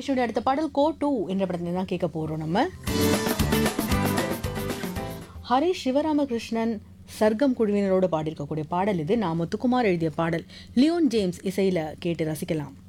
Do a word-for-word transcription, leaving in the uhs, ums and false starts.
நிகழ்ச்சியோட அடுத்த பாடல் கோ டூ என்ற படத்துல தான் கேட்க போறோம் நம்ம. ஹரிஷ் சிவராமகிருஷ்ணன் சர்க்கம் குழுவினரோடு பாடியிருக்கக்கூடிய பாடல் இது. நான் முத்துக்குமார் எழுதிய பாடல். லியோன் ஜேம்ஸ் இசையில கேட்டு ரசிக்கலாம்.